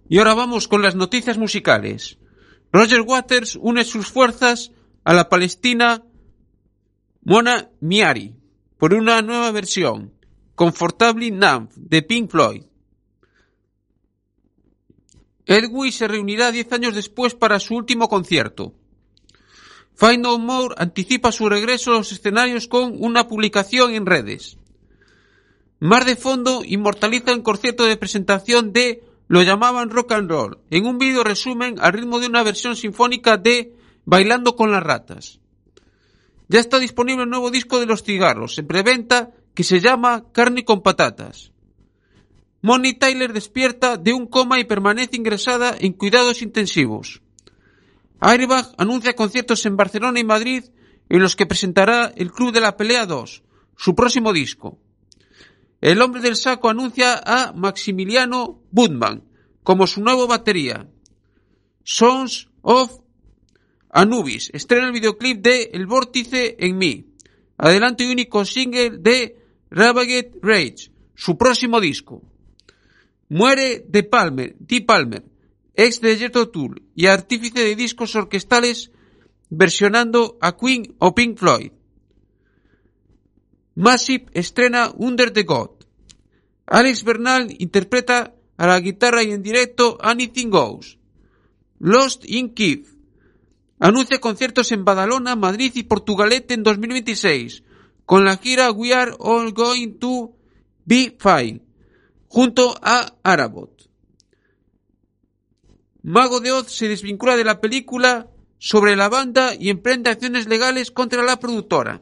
Y ahora vamos con las noticias musicales. Roger Waters une sus fuerzas a la palestina Mona Miari por una nueva versión, Comfortably Numb, de Pink Floyd. Elway se reunirá 10 años después para su último concierto. Fight No More anticipa su regreso a los escenarios con una publicación en redes. Mar de Fondo inmortaliza el concierto de presentación de Lo llamaban rock and roll, en un vídeo resumen al ritmo de una versión sinfónica de Bailando con las ratas. Ya está disponible el nuevo disco de Los Cigarros, en preventa, que se llama Carne con patatas. Bonnie Tyler despierta de un coma y permanece ingresada en cuidados intensivos. Airbag anuncia conciertos en Barcelona y Madrid, en los que presentará el Club de la Pelea 2, su próximo disco. El Hombre del Saco anuncia a Maximiliano Budman como su nuevo batería. Sons of Anubis estrena el videoclip de El Vórtice en mí, adelanto y único single de Ravaged Rage, su próximo disco. Muere Dee Palmer, ex de Jethro Tull y artífice de discos orquestales versionando a Queen o Pink Floyd. Massive estrena Under the God. Alex Bernal interpreta a la guitarra y en directo Anything Goes. Lost in Kiev anuncia conciertos en Badalona, Madrid y Portugalete en 2026, con la gira We Are All Going to Be Fine, junto a Arabot. Mago de Oz se desvincula de la película sobre la banda y emprende acciones legales contra la productora.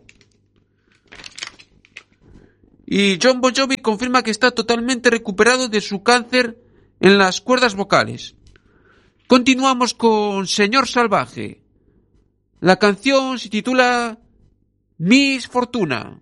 Y Jon Bon Jovi confirma que está totalmente recuperado de su cáncer en las cuerdas vocales. Continuamos con Señor Salvaje. La canción se titula Miss Fortuna.